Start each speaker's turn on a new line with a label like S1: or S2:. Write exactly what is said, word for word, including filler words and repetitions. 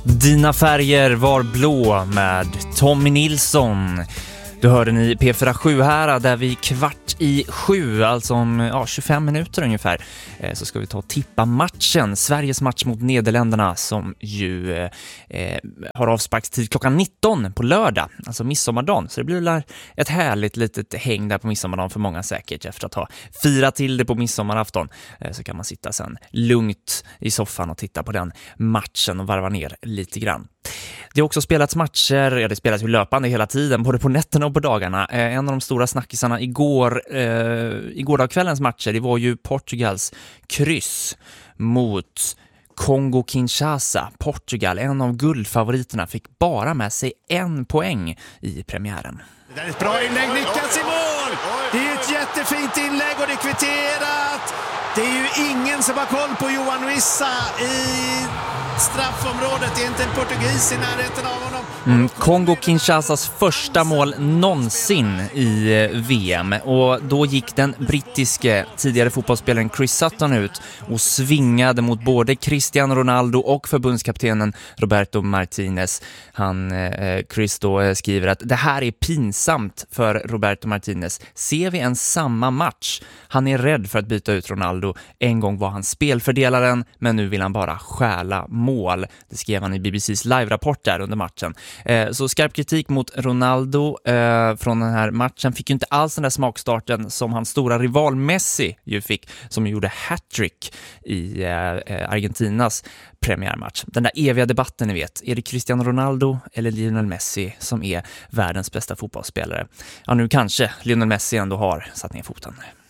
S1: Dina färger var blå med Tommy Nilsson. Du hörde ni P fyra sju här där vi kvart i sju, alltså om ja, tjugofem minuter ungefär, eh, så ska vi ta och tippa matchen. Sveriges match mot Nederländerna som ju eh, har avsparkstid klockan nitton på lördag, alltså midsommardagen. Så det blir ett härligt litet häng där på midsommardagen för många säkert. Efter att ha firat till det på midsommarafton eh, så kan man sitta sen lugnt i soffan och titta på den matchen och varva ner lite grann. Det har också spelats matcher, ja det spelas ju löpande hela tiden, både på nätterna och på dagarna. Eh, en av de stora snackisarna igår, eh, igår dag kvällens matcher, det var ju Portugals kryss mot Kongo-Kinshasa. Portugal, en av guldfavoriterna, fick bara med sig en poäng i premiären.
S2: Det är ett bra inlägg, lyckas i mål! Det är ju ett jättefint inlägg och det är kvitterat. Det är ju ingen som har koll på Johan Wissa i straffområdet. Det är inte en portugis i närheten av honom.
S1: Mm, Kongo-Kinshasas första mål någonsin i V M, och då gick den brittiske tidigare fotbollsspelaren Chris Sutton ut och svingade mot både Cristiano Ronaldo och förbundskaptenen Roberto Martinez. Han, eh, Chris då skriver att det här är pinsamt för Roberto Martinez. Ser vi en samma match? Han är rädd för att byta ut Ronaldo. En gång var han spelfördelaren, men nu vill han bara stjäla mål. Det skrev han i B B C:s live-rapport där under matchen. Eh, så skarp kritik mot Ronaldo eh, från den här matchen. Fick ju inte alls den där smakstarten som hans stora rival Messi ju fick, som gjorde hattrick i eh, Argentinas premiärmatch. Den där eviga debatten, ni vet. Är det Cristiano Ronaldo eller Lionel Messi som är världens bästa fotbollsspelare? Ja, nu kanske Lionel Messi ändå har satt ner foten.